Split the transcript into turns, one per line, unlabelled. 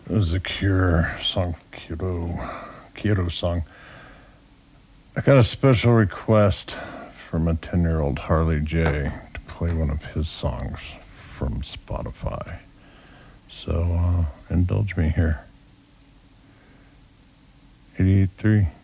It was a Cure song, Kyoto song. I got a special request from a 10-year-old Harley J to play one of his songs from Spotify. So indulge me here. 88.3